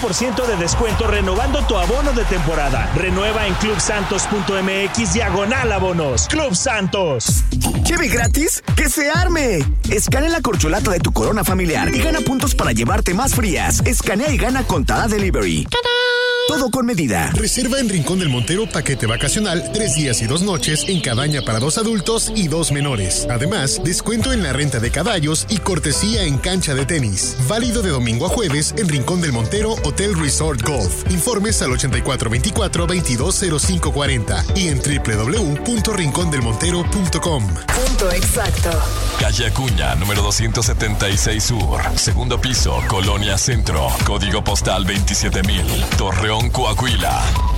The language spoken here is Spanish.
50% de descuento renovando tu abono de temporada. Renueva en clubsantos.mx/abonos. Club Santos. ¿Lleve gratis? ¡Que se arme! Escanea la corcholata de tu corona familiar y gana puntos para llevarte más frías. Escanea y gana con Tada Delivery. ¡Tadán! Todo con medida. Reserva en Rincón del Montero paquete vacacional 3 días y 2 noches en cabaña para 2 adultos y 2 menores. Además, descuento en la renta de caballos y cortesía en cancha de tenis. Válido de domingo a jueves en Rincón del Montero Hotel Resort Golf. Informes al 8424-220540 y en www.rincondelmontero.com. Punto exacto. Calle Acuña, número 276 Sur. Segundo piso, Colonia Centro. Código postal 27000. Torreón, Coahuila.